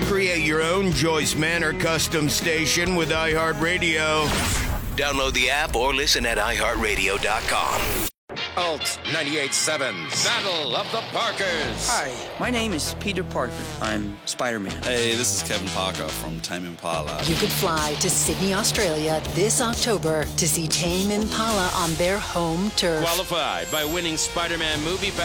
Create your own Joyce Manor custom station with iHeartRadio. Download the app or listen at iHeartRadio.com. Alt 98.7's Battle of the Parkers. Hi, my name is Peter Parker. I'm Spider-Man. Hey, this is Kevin Parker from Tame Impala. You could fly to Sydney, Australia this October to see Tame Impala on their home turf. Qualify by winning Spider-Man movie